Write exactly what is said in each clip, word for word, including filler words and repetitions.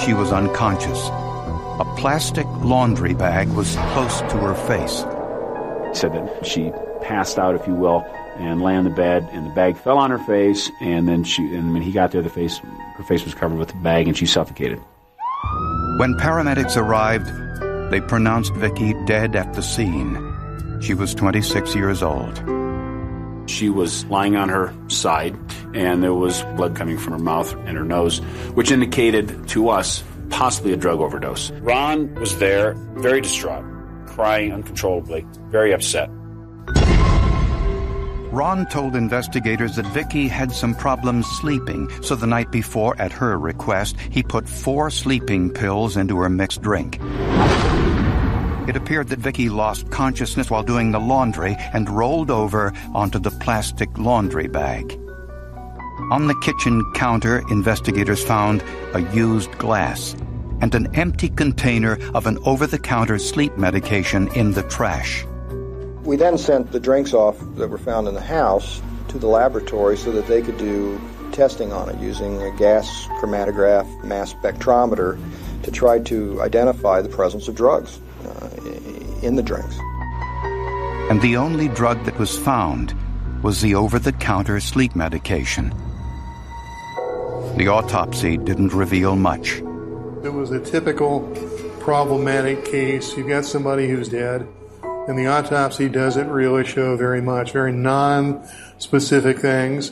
she was unconscious. A plastic laundry bag was close to her face. He said that she passed out, if you will, and lay on the bed, and the bag fell on her face, and then she, and when he got there, the face, her face was covered with the bag, and she suffocated. When paramedics arrived, they pronounced Vicky dead at the scene. She was twenty-six years old. She was lying on her side, and there was blood coming from her mouth and her nose, which indicated to us possibly a drug overdose. Ron was there, very distraught, crying uncontrollably, very upset. Ron told investigators that Vicky had some problems sleeping, so the night before, at her request, he put four sleeping pills into her mixed drink. It appeared that Vicky lost consciousness while doing the laundry and rolled over onto the plastic laundry bag. On the kitchen counter, investigators found a used glass and an empty container of an over-the-counter sleep medication in the trash. We then sent the drinks off that were found in the house to the laboratory so that they could do testing on it using a gas chromatograph mass spectrometer to try to identify the presence of drugs uh, in the drinks. And the only drug that was found was the over-the-counter sleep medication. The autopsy didn't reveal much. It was a typical problematic case. You've got somebody who's dead, and the autopsy doesn't really show very much, very non-specific things.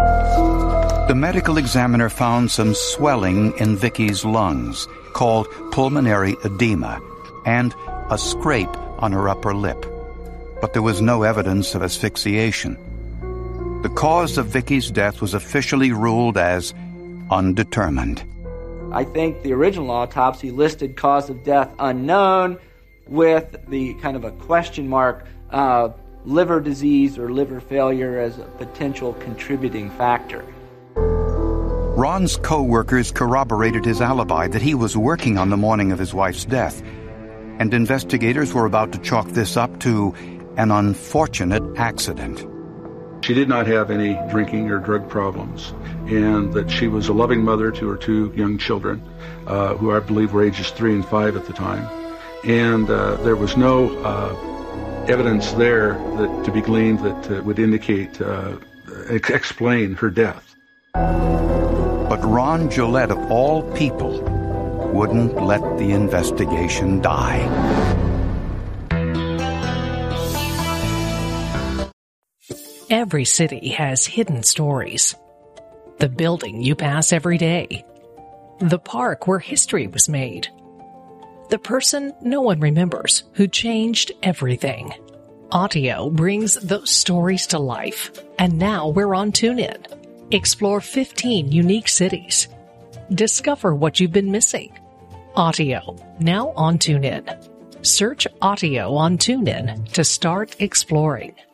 The medical examiner found some swelling in Vicky's lungs, called pulmonary edema, and a scrape on her upper lip. But there was no evidence of asphyxiation. The cause of Vicky's death was officially ruled as undetermined. I think the original autopsy listed cause of death unknown, with the kind of a question mark, uh, liver disease or liver failure as a potential contributing factor. Ron's co-workers corroborated his alibi that he was working on the morning of his wife's death, and investigators were about to chalk this up to an unfortunate accident. She did not have any drinking or drug problems, and that she was a loving mother to her two young children, uh, who I believe were ages three and five at the time. And uh, there was no uh, evidence there that to be gleaned that uh, would indicate, uh, ex- explain her death. But Ron Gillette, of all people, wouldn't let the investigation die. Every city has hidden stories. The building you pass every day. The park where history was made. The person no one remembers who changed everything. Audio brings those stories to life. And now we're on TuneIn. Explore fifteen unique cities. Discover what you've been missing. Audio, now on TuneIn. Search Audio on TuneIn to start exploring.